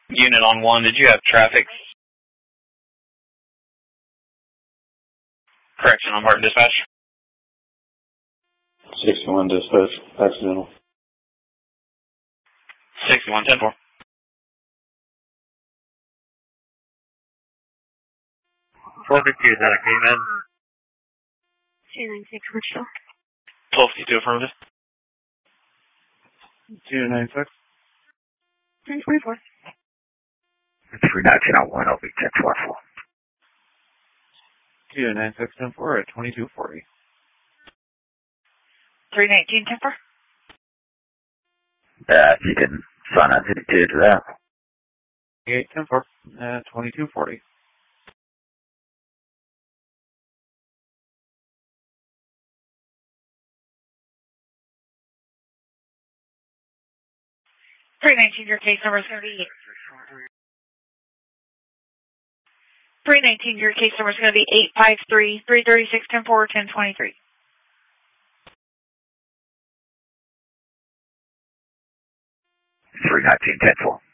Unit on 1, did you have traffic? Correction on Barton Dispatch. 61 Dispatch, accidental. 61, 10-4. 452, is that a green med? 296, Wichita. 1252 affirmative. 296. 1024. 319 on 1, I'll be 1024. 296 10-4 at 2240. 319, 10-4. You can sign on 52 to that. 8 10-4 at 2240. 319, your case number is going to be 319, your case number is going to be 853 336 10-4 1023. 319, 10-4.